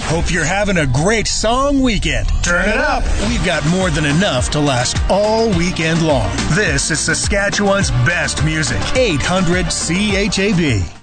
Hope you're having a great song weekend. Turn it up. We've got more than enough to last all weekend long. This is Saskatchewan's best music. 800 CHAB.